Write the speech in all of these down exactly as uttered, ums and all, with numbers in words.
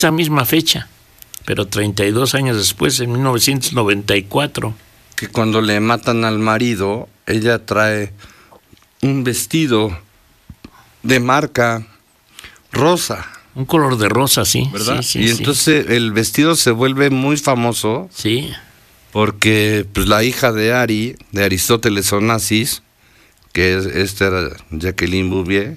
esa misma fecha, pero treinta y dos años después, en mil novecientos noventa y cuatro. Que cuando le matan al marido, ella trae un vestido de marca rosa. Un color de rosa, sí. ¿Verdad? Sí, sí, y sí. entonces el vestido se vuelve muy famoso. Sí. Porque pues, la hija de Ari, de Aristóteles Onassis, que es, esta era Jacqueline Bouvier,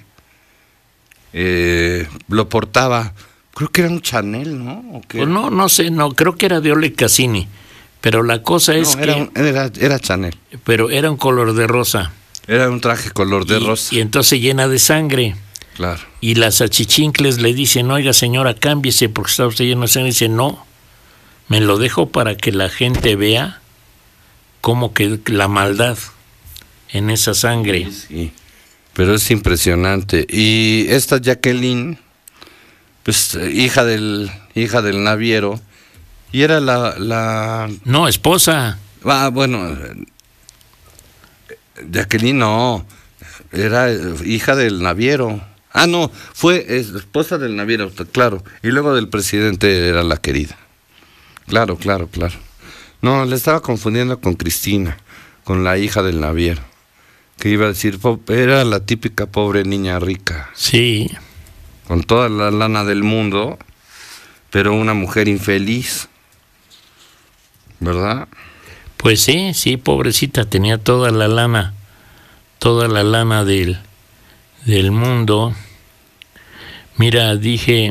eh, lo portaba, creo que era un Chanel, ¿no? ¿O qué? Pues no, no sé, no, creo que era de Ole Cassini, pero la cosa es no, era que... Un, era, era Chanel. Pero era un color de rosa. Era un traje color de y, rosa. Y entonces llena de sangre. Claro. Y las achichincles le dicen, oiga señora, cámbiese porque está usted lleno de sangre. Y dice, no, me lo dejo para que la gente vea cómo que la maldad en esa sangre. Sí, sí. Pero es impresionante. Y esta Jacqueline, pues hija del hija del naviero, y era la... la... No, esposa. Ah, bueno, Jacqueline no, era hija del naviero. Ah, no, fue esposa del naviero, claro. Y luego del presidente era la querida. Claro, claro, claro. No, le estaba confundiendo con Cristina, con la hija del naviero. Que iba a decir, era la típica pobre niña rica. Sí. Con toda la lana del mundo, pero una mujer infeliz. ¿Verdad? Pues sí, sí, pobrecita, tenía toda la lana, toda la lana del, del mundo. Mira, dije,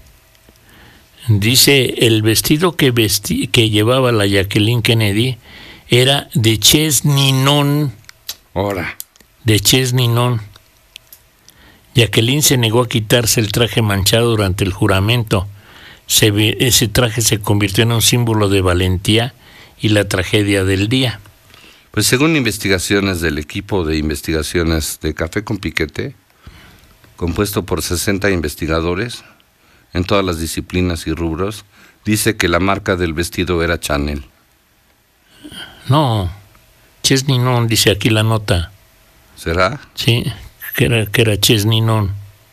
dice, el vestido que, vesti, que llevaba la Jacqueline Kennedy era de Ches Ninon. Ahora. De Ches Ninon. Jacqueline se negó a quitarse el traje manchado durante el juramento. Se, ese traje se convirtió en un símbolo de valentía y la tragedia del día. Pues según investigaciones del equipo de investigaciones de Café con Piquete, compuesto por sesenta investigadores en todas las disciplinas y rubros, dice que la marca del vestido era Chanel. No, Ches Ninon, dice aquí la nota. ¿Será? Sí, que era, que era Ches Ninon.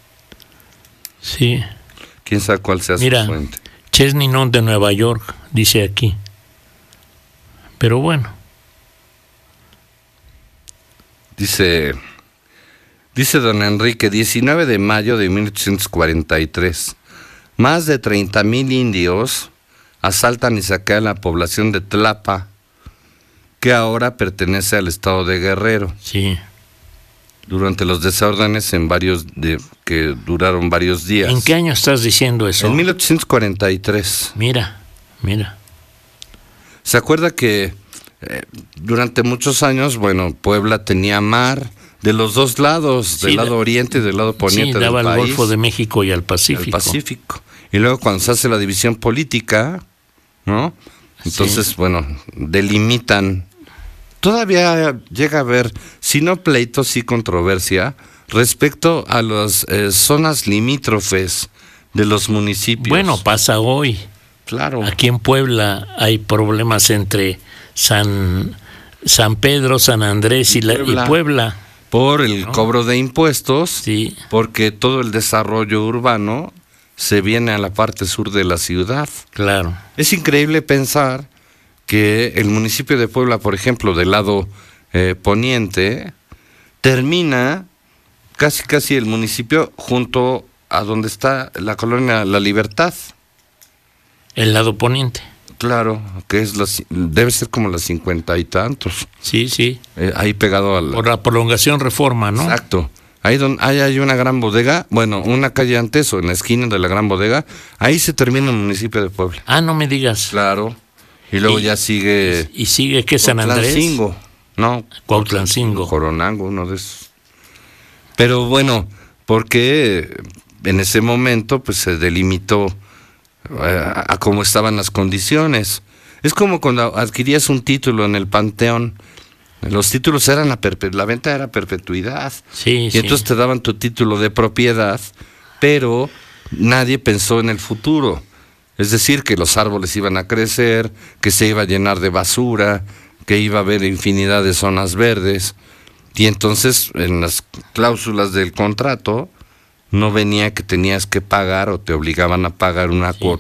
Sí. ¿Quién sabe cuál sea su Mira, fuente? Ches Ninon de Nueva York, dice aquí. Pero bueno. Dice, dice don Enrique, diecinueve de mayo de mil ochocientos cuarenta y tres, más de treinta mil indios asaltan y saquean la población de Tlapa, que ahora pertenece al estado de Guerrero. Sí. Durante los desórdenes en varios de, que duraron varios días. ¿En qué año estás diciendo eso? En mil ochocientos cuarenta y tres. Mira, mira. ¿Se acuerda que eh, durante muchos años, bueno, Puebla tenía mar de los dos lados, sí, del lado oriente y del lado poniente sí, daba del país? al Golfo de México y al Pacífico. Al Pacífico. Y luego cuando se hace la división política, ¿no? Entonces, sí, bueno, delimitan. Todavía llega a haber, si no pleitos, sí controversia respecto a las eh, zonas limítrofes de los municipios. Bueno, pasa hoy. Claro. Aquí en Puebla hay problemas entre San, San Pedro, San Andrés y, y, Puebla. La, y Puebla. Por el ¿no? cobro de impuestos, sí, porque todo el desarrollo urbano se viene a la parte sur de la ciudad. Claro. Es increíble pensar que el municipio de Puebla, por ejemplo, del lado eh, poniente, termina casi casi el municipio junto a donde está la colonia La Libertad. El lado poniente. Claro, que es la, debe ser como las cincuenta y tantos. Sí, sí. Eh, ahí pegado a la... Por la prolongación Reforma, ¿no? Exacto. Ahí, donde, ahí hay una gran bodega, bueno, una calle antes o en la esquina de la gran bodega, ahí se termina el municipio de Puebla. Ah, no me digas. Claro. Y luego y, ya sigue... ¿Y sigue qué, San Andrés? Cuautlancingo, ¿no? Cuautlancingo. Joronango, uno de esos. Pero bueno, porque en ese momento pues se delimitó a, a cómo estaban las condiciones. Es como cuando adquirías un título en el Panteón. Los títulos eran la perpe- la venta era perpetuidad. Sí, y sí. entonces te daban tu título de propiedad, pero nadie pensó en el futuro. Es decir, que los árboles iban a crecer, que se iba a llenar de basura, que iba a haber infinidad de zonas verdes. Y entonces, en las cláusulas del contrato, No venía que tenías que pagar o te obligaban a pagar una Sí. cuota